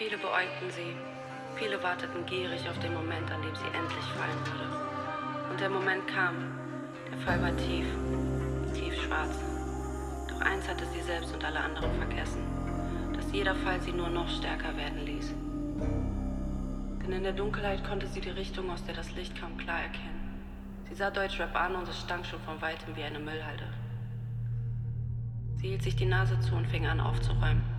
Viele beäugten sie, viele warteten gierig auf den Moment, an dem sie endlich fallen würde. Und der Moment kam. Der Fall war tief, tief schwarz. Doch eins hatte sie selbst und alle anderen vergessen, dass jeder Fall sie nur noch stärker werden ließ. Denn in der Dunkelheit konnte sie die Richtung, aus der das Licht kam, klar erkennen. Sie sah Deutschrap an und es stank schon von weitem wie eine Müllhalde. Sie hielt sich die Nase zu und fing an aufzuräumen.